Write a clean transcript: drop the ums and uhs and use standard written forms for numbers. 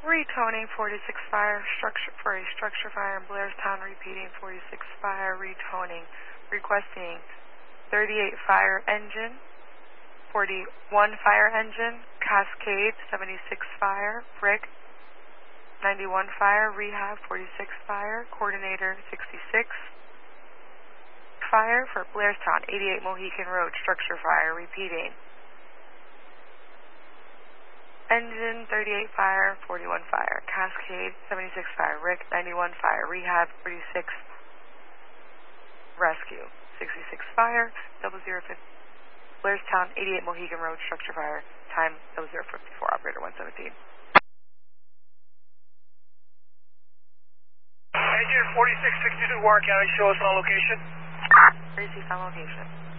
Retoning 46 fire structure for a structure fire in Blairstown, repeating 46 fire, retoning, requesting 38 fire engine, 41 fire engine, Cascade 76 fire, Brick 91 fire, Rehab 46 fire, Coordinator 66 fire for Blairstown, 88 Mohican Road, structure fire, repeating. Engine 38 fire, 41 fire, Cascade 76 fire, Rick 91 fire, Rehab 46 rescue, 66 fire, 0050, Blairstown 88 Mohican Road, structure fire, time 0054, operator 117. Engine 4662 Warren County, show us on location. Received on location.